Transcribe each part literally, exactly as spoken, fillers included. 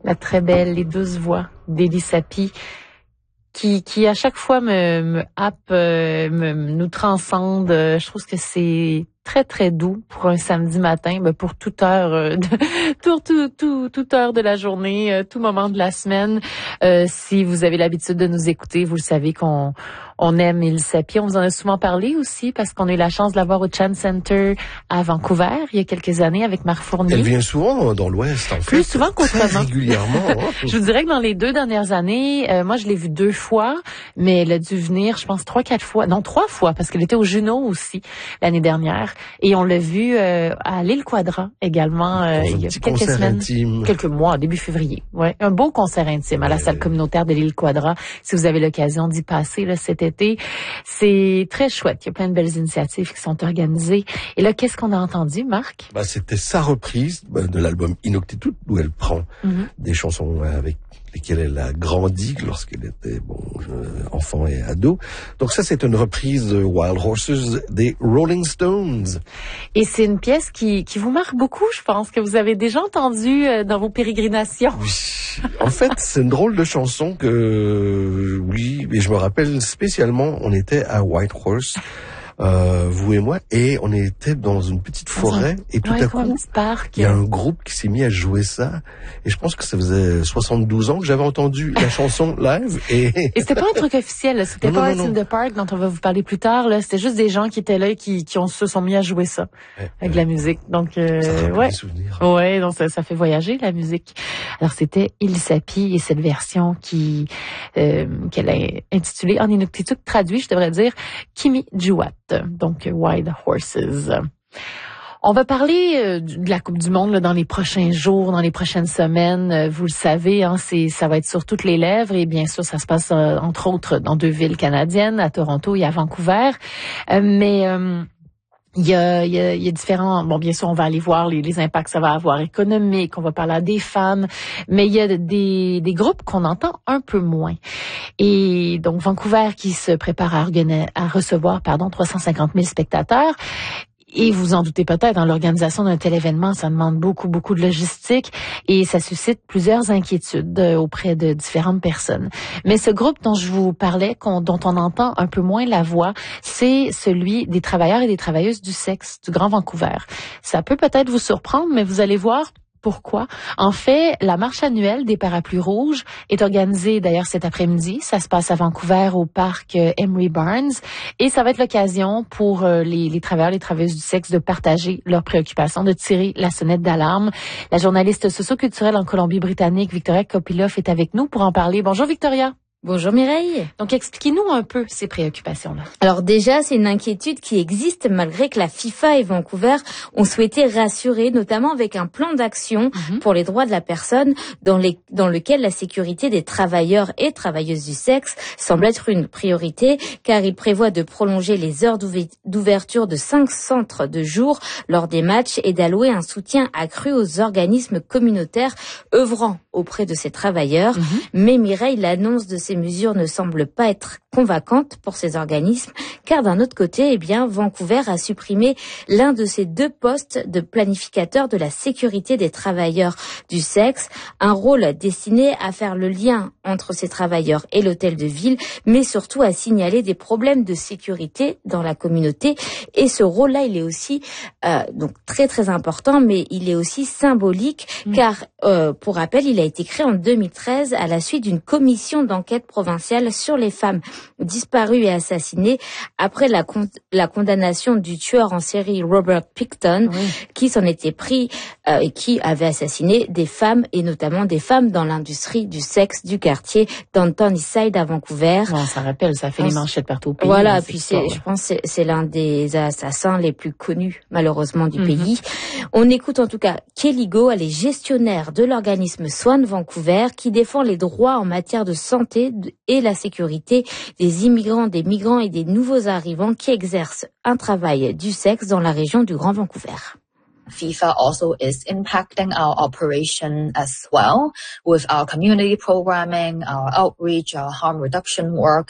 la très belle et douce voix d'Ellie Sapi, qui, qui à chaque fois me, me happe, euh, me, nous transcende. Je trouve que c'est très, très doux pour un samedi matin, ben pour toute heure, euh, de, tout, tout, tout, toute heure de la journée, euh, tout moment de la semaine. Euh, si vous avez l'habitude de nous écouter, vous le savez qu'on on aime Ellie Sapi. On vous en a souvent parlé aussi parce qu'on a eu la chance de la voir au Chan Center à Vancouver il y a quelques années avec Marc Fournier. Elle vient souvent dans l'Ouest, en fait. Plus souvent qu'autrement. Régulièrement. Hein. Je vous dirais que dans les deux dernières années, euh, moi je l'ai vue deux fois, mais elle a dû venir, je pense, trois, quatre fois. Non, trois fois, parce qu'elle était au Juno aussi l'année dernière. Et on l'a vue euh, à l'île Quadra également euh, il y a quelques semaines. Intime. Quelques mois, début février. Ouais, un beau concert intime à la ouais. salle communautaire de l'île Quadra. Si vous avez l'occasion d'y passer là, cet été, c'est très chouette. Il y a plein de belles initiatives qui sont organisées. Et là, qu'est-ce qu'on a entendu, Marc? Bah, c'était sa reprise de l'album Inuktitut, où elle prend mm-hmm. des chansons avec lesquelles elle a grandi lorsqu'elle était bon enfant et ado. Donc ça, c'est une reprise de Wild Horses des Rolling Stones. Et c'est une pièce qui qui vous marque beaucoup, je pense, que vous avez déjà entendue dans vos pérégrinations. Oui. En fait, c'est une drôle de chanson que oui, et je me rappelle spécialement, on était à White Horse. Euh, vous et moi, et on était dans une petite forêt, et tout ouais, à coup, il y a un groupe qui s'est mis à jouer ça, et je pense que ça faisait soixante-douze ans que j'avais entendu la chanson live, et... Et c'était pas un truc officiel, là. C'était non, pas Ice in the Park dont on va vous parler plus tard, là. C'était juste des gens qui étaient là et qui, qui ont, se sont mis à jouer ça, ouais, avec ouais. la musique. Donc, euh, ça ouais. Des souvenirs. Ouais, donc ça, ça fait voyager, la musique. Alors, c'était Ellie Sapi et cette version qui, euh, qu'elle a intitulée, en Inuktitut traduit, je devrais dire, Kimi Juat. Donc, Wild Horses. On va parler de la Coupe du Monde là, dans les prochains jours, dans les prochaines semaines. Vous le savez, hein, c'est, ça va être sur toutes les lèvres et bien sûr, ça se passe euh, entre autres dans deux villes canadiennes, à Toronto et à Vancouver. Euh, mais euh, Il y a, il y a, il y a différents, bon, bien sûr, on va aller voir les, les impacts que ça va avoir économiques, on va parler à des femmes, mais il y a des, des groupes qu'on entend un peu moins. Et donc, Vancouver qui se prépare à, organi- à recevoir, pardon, trois cent cinquante mille spectateurs. Et vous en doutez peut-être, dans l'organisation d'un tel événement, ça demande beaucoup, beaucoup de logistique et ça suscite plusieurs inquiétudes auprès de différentes personnes. Mais ce groupe dont je vous parlais, qu'on, dont on entend un peu moins la voix, c'est celui des travailleurs et des travailleuses du sexe du Grand Vancouver. Ça peut peut-être vous surprendre, mais vous allez voir pourquoi. En fait, la marche annuelle des Parapluies Rouges est organisée d'ailleurs cet après-midi. Ça se passe à Vancouver au parc Emery Barnes et ça va être l'occasion pour les, les travailleurs, les travailleuses du sexe de partager leurs préoccupations, de tirer la sonnette d'alarme. La journaliste socio-culturelle en Colombie-Britannique, Victoria Kopiloff, est avec nous pour en parler. Bonjour Victoria. Bonjour Mireille. Donc expliquez-nous un peu ces préoccupations-là. Alors déjà, c'est une inquiétude qui existe malgré que la FIFA et Vancouver ont souhaité rassurer, notamment avec un plan d'action mmh. pour les droits de la personne dans, les, dans lequel la sécurité des travailleurs et travailleuses du sexe semble être une priorité, car il prévoit de prolonger les heures d'ouverture de cinq centres de jour lors des matchs et d'allouer un soutien accru aux organismes communautaires œuvrant auprès de ces travailleurs. Mmh. Mais Mireille, l'annonce de ces mesures ne semblent pas être convaincantes pour ces organismes, car d'un autre côté, eh bien, Vancouver a supprimé l'un de ses deux postes de planificateur de la sécurité des travailleurs du sexe, un rôle destiné à faire le lien entre ces travailleurs et l'hôtel de ville, mais surtout à signaler des problèmes de sécurité dans la communauté. Et ce rôle-là, il est aussi euh, donc très très important, mais il est aussi symbolique, mmh. car euh, pour rappel, il a été créé en deux mille treize à la suite d'une commission d'enquête provinciale sur les femmes disparues et assassinées après la, con- la condamnation du tueur en série Robert Pickton, oui. qui s'en était pris euh, et qui avait assassiné des femmes et notamment des femmes dans l'industrie du sexe du quartier Downtown Eastside à Vancouver. Bon, ça rappelle, ça fait les manchettes partout au pays. Voilà, puis c'est, je pense que c'est, c'est l'un des assassins les plus connus malheureusement du mm-hmm. pays. On écoute en tout cas Kelly Go, elle est gestionnaire de l'organisme Swan Vancouver qui défend les droits en matière de santé et la sécurité des immigrants, des migrants et des nouveaux arrivants qui exercent un travail du sexe dans la région du Grand Vancouver. FIFA also is impacting our operation as well with our community programming, our outreach, our harm reduction work.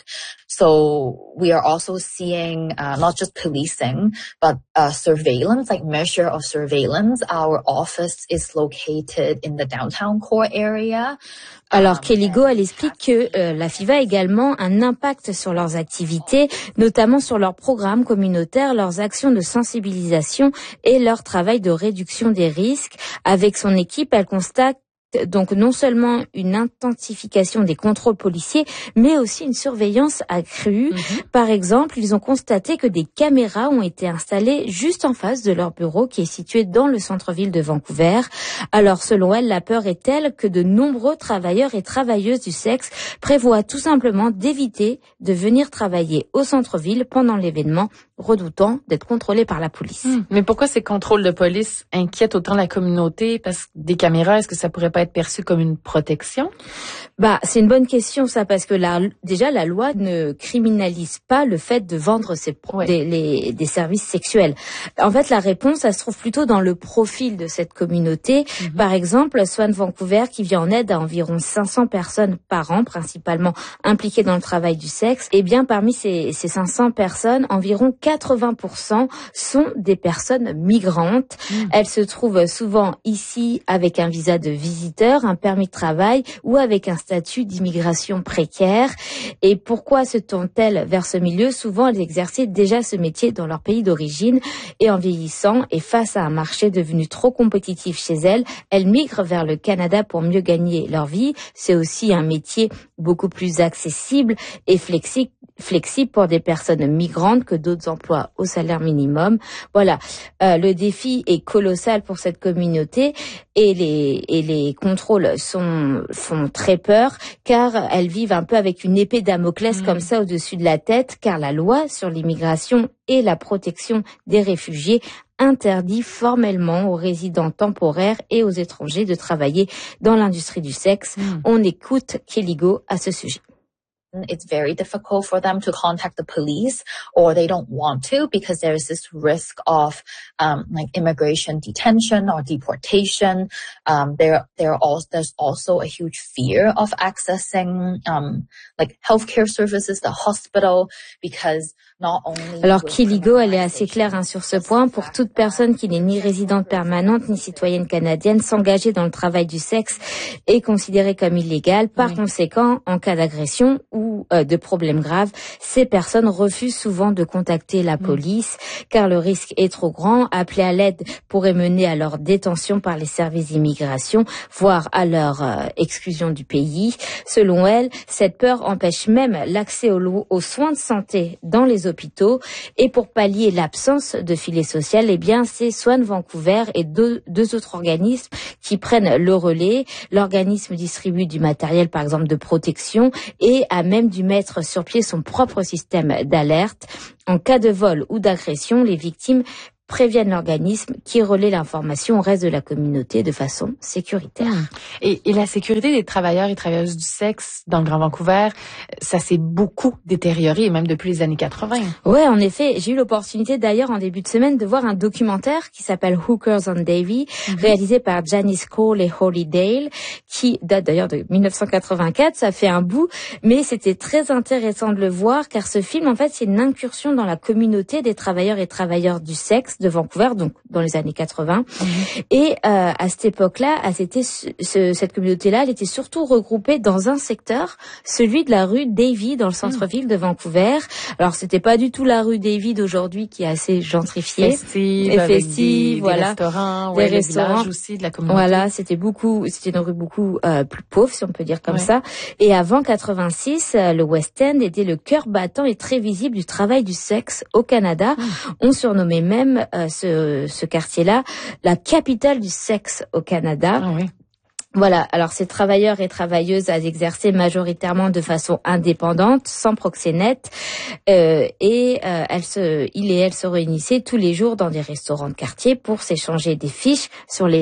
So we are also seeing uh, not just policing, but uh, surveillance, like measure of surveillance. Our office is located in the downtown core area. Alors Kelly Goh, elle explique que euh, la FIFA a également un impact sur leurs activités, notamment sur leurs programmes communautaires, leurs actions de sensibilisation et leur travail de réduction des risques. Avec son équipe, elle constate donc non seulement une intensification des contrôles policiers, mais aussi une surveillance accrue. Mm-hmm. Par exemple, ils ont constaté que des caméras ont été installées juste en face de leur bureau qui est situé dans le centre-ville de Vancouver. Alors, selon elle, la peur est telle que de nombreux travailleurs et travailleuses du sexe prévoient tout simplement d'éviter de venir travailler au centre-ville pendant l'événement, redoutant d'être contrôlés par la police. Mmh. Mais pourquoi ces contrôles de police inquiètent autant la communauté? Parce que des caméras, est-ce que ça pourrait pas être perçu comme une protection? Bah, c'est une bonne question, ça, parce que la, déjà, la loi ne criminalise pas le fait de vendre ses, ouais. des, les, des services sexuels. En fait, la réponse, elle se trouve plutôt dans le profil de cette communauté. Mm-hmm. Par exemple, Swan Vancouver, qui vient en aide à environ cinq cents personnes par an, principalement impliquées dans le travail du sexe. Eh bien, parmi ces, ces cinq cents personnes, environ quatre-vingts pour cent sont des personnes migrantes. Mm. Elles se trouvent souvent ici avec un visa de visiteur, un permis de travail ou avec un statut d'immigration précaire. Et pourquoi se tournent-elles vers ce milieu? Souvent, elles exerçaient déjà ce métier dans leur pays d'origine et en vieillissant et face à un marché devenu trop compétitif chez elles, elles migrent vers le Canada pour mieux gagner leur vie. C'est aussi un métier beaucoup plus accessible et flexible flexible pour des personnes migrantes que d'autres emplois au salaire minimum. Voilà, euh, le défi est colossal pour cette communauté et les et les contrôles sont font très peur car elles vivent un peu avec une épée Damoclès mmh. comme ça au-dessus de la tête, car la loi sur l'immigration et la protection des réfugiés interdit formellement aux résidents temporaires et aux étrangers de travailler dans l'industrie du sexe. Mmh. On écoute Kelly Goh à ce sujet. It's very difficult for them to contact the police, or they don't want to because there is this risk of um, like immigration detention or deportation. Um, there, there also there's also a huge fear of accessing um, like healthcare services, the hospital, because not only. Alors Kelly Goh, elle est assez claire hein, sur ce point. Pour toute personne qui n'est ni résidente permanente ni citoyenne canadienne, s'engager dans le travail du sexe est considéré comme illégal. Par oui. conséquent, en cas d'agression ou euh, de problèmes graves, ces personnes refusent souvent de contacter la police mmh. car le risque est trop grand. Appeler à l'aide pourrait mener à leur détention par les services d'immigration, voire à leur euh, exclusion du pays. Selon elle, cette peur empêche même l'accès aux, aux soins de santé dans les hôpitaux. Et pour pallier l'absence de filet social, eh bien, c'est Swan Vancouver et deux, deux autres organismes qui prennent le relais. L'organisme distribue du matériel, par exemple, de protection et a même dû mettre sur pied son propre système d'alerte. En cas de vol ou d'agression, les victimes préviennent l'organisme qui relaie l'information au reste de la communauté de façon sécuritaire. Et, et la sécurité des travailleurs et travailleuses du sexe dans le Grand Vancouver, ça s'est beaucoup détérioré, et même depuis les années quatre-vingts. Ouais, en effet. J'ai eu l'opportunité d'ailleurs en début de semaine de voir un documentaire qui s'appelle Hookers on Davie, mm-hmm. réalisé par Janice Cole et Holly Dale, qui date d'ailleurs de dix-neuf cent quatre-vingt-quatre. Ça fait un bout, mais c'était très intéressant de le voir car ce film, en fait, c'est une incursion dans la communauté des travailleurs et travailleuses du sexe de Vancouver, donc dans les années quatre-vingts. Mmh. Et euh, à cette époque-là, à cette, ce, cette communauté-là, elle était surtout regroupée dans un secteur, celui de la rue Davie, dans le centre-ville de Vancouver. Alors, c'était pas du tout la rue Davie d'aujourd'hui, qui est assez gentrifiée. Festive, et avec festive, des, voilà. des restaurants, des ouais, restaurants aussi de la communauté. Voilà, c'était beaucoup, c'était une rue beaucoup euh, plus pauvre, si on peut dire comme ouais. ça. Et avant quatre-vingt-six, euh, le West End était le cœur battant et très visible du travail du sexe au Canada. Mmh. On surnommait même Euh, ce, ce quartier-là, la capitale du sexe au Canada. Ah oui. Voilà, alors ces travailleurs et travailleuses à exercer majoritairement de façon indépendante, sans proxénète, euh, et euh, elles se, il et elles se réunissaient tous les jours dans des restaurants de quartier pour s'échanger des fiches sur les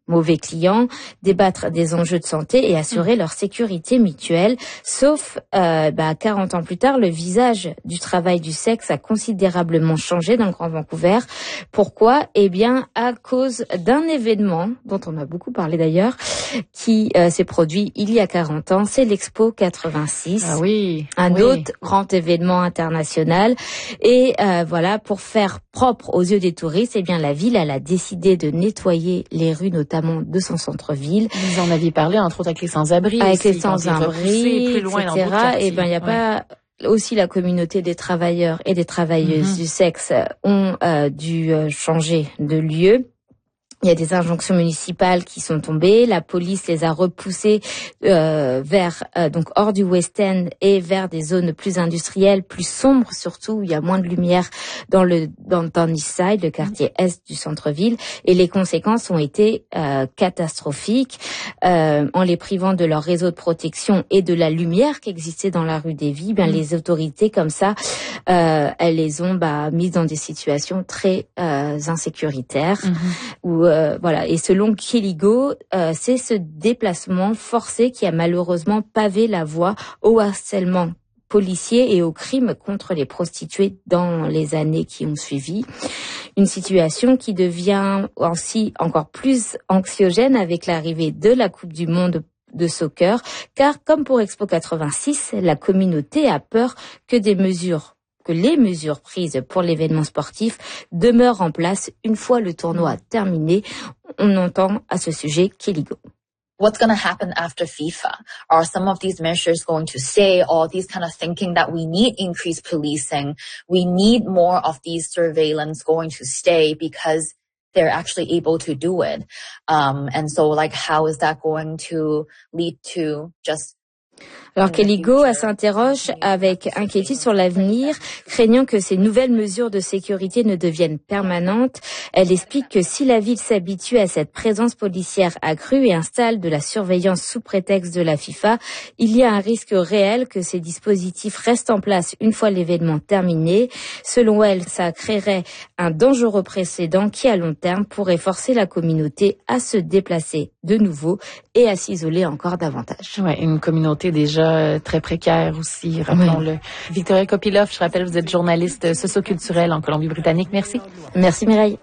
mauvais clients, débattre des enjeux de santé et assurer leur sécurité mutuelle. Sauf, euh, bah, quarante ans plus tard, le visage du travail du sexe a considérablement changé dans le Grand Vancouver. Pourquoi? Eh bien, à cause d'un événement dont on a beaucoup parlé d'ailleurs, qui euh, s'est produit il y a quarante ans, c'est l'Expo quatre-vingt-six. Ah oui. Un oui. autre grand événement international. Et euh, voilà, pour faire propre aux yeux des touristes, eh bien la ville elle a décidé de nettoyer les rues, notamment de son centre-ville. Vous en aviez parlé, entre autres, avec les sans-abri. Avec aussi, les sans-abri, et cetera. Et ben il n'y a ouais. pas aussi la communauté des travailleurs et des travailleuses mm-hmm. du sexe ont euh, dû euh, changer de lieu. Il y a des injonctions municipales qui sont tombées. La police les a repoussées euh, vers euh, donc hors du West End et vers des zones plus industrielles, plus sombres surtout, où il y a moins de lumière dans le dans, dans l'East Side, le quartier est du centre-ville. Et les conséquences ont été euh, catastrophiques, euh, en les privant de leur réseau de protection et de la lumière qui existait dans la rue des Vies. Ben, mmh. les autorités comme ça, euh, elles les ont bah, mises dans des situations très euh, insécuritaires. Mmh. Où Euh, voilà. Et selon Kelly Go, euh, c'est ce déplacement forcé qui a malheureusement pavé la voie au harcèlement policier et au crime contre les prostituées dans les années qui ont suivi. Une situation qui devient aussi encore plus anxiogène avec l'arrivée de la Coupe du Monde de soccer, car comme pour Expo quatre-vingt-six, la communauté a peur que des mesures que les mesures prises pour l'événement sportif demeurent en place une fois le tournoi terminé. On entend à ce sujet Kelly Go. What's going to happen after FIFA? Are some of these measures going to stay? All these kind of thinking that we need increased policing, we need more of these surveillance going to stay because they're actually able to do it. Um, and so like, how is that going to lead to just Alors Kelly Go s'interroge avec inquiétude sur l'avenir, craignant que ces nouvelles mesures de sécurité ne deviennent permanentes. Elle explique que si la ville s'habitue à cette présence policière accrue et installe de la surveillance sous prétexte de la FIFA, il y a un risque réel que ces dispositifs restent en place une fois l'événement terminé. Selon elle, ça créerait un dangereux précédent qui, à long terme, pourrait forcer la communauté à se déplacer de nouveau et à s'isoler encore davantage. Ouais, une communauté déjà très précaire aussi, rappelons-le. Oui. Victoria Kopilov, je rappelle, vous êtes journaliste socioculturelle en Colombie-Britannique. Merci. Merci Mireille.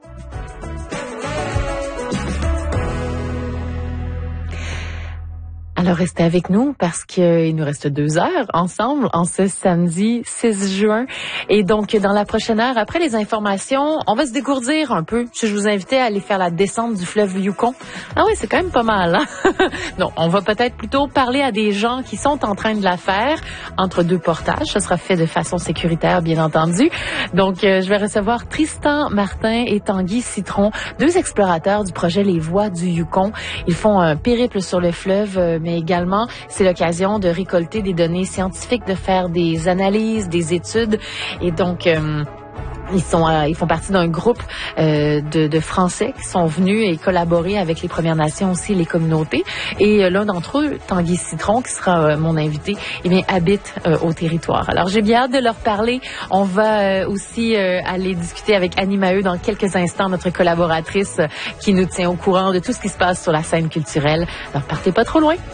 Alors, restez avec nous parce qu'il nous reste deux heures ensemble en ce samedi six juin. Et donc, dans la prochaine heure, après les informations, on va se dégourdir un peu. Je vous invitais à aller faire la descente du fleuve Yukon. Ah oui, c'est quand même pas mal, hein? Non, on va peut-être plutôt parler à des gens qui sont en train de la faire entre deux portages. Ça sera fait de façon sécuritaire, bien entendu. Donc, euh, je vais recevoir Tristan Martin et Tanguy Citron, deux explorateurs du projet Les Voies du Yukon. Ils font un périple sur le fleuve, euh, mais également, c'est l'occasion de récolter des données scientifiques, de faire des analyses, des études. Et donc, euh, ils sont, euh, ils font partie d'un groupe euh, de, de Français qui sont venus et collaborer avec les Premières Nations aussi, les communautés. Et euh, l'un d'entre eux, Tanguy Citron, qui sera euh, mon invité, eh bien, habite euh, au territoire. Alors, j'ai bien hâte de leur parler. On va euh, aussi euh, aller discuter avec Annie Maheu dans quelques instants, notre collaboratrice euh, qui nous tient au courant de tout ce qui se passe sur la scène culturelle. Alors, partez pas trop loin.